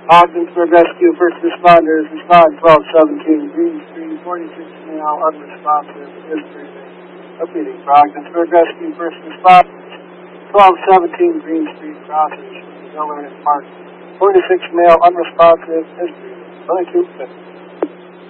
Ogdensburg Rescue First Responders, respond 1217 Green Street, 46 male, unresponsive, is breathing. Repeating for Ogdensburg Rescue First Responders, 1217 Green Street, crosses Miller and Park, 46 male, unresponsive, is breathing. 2250.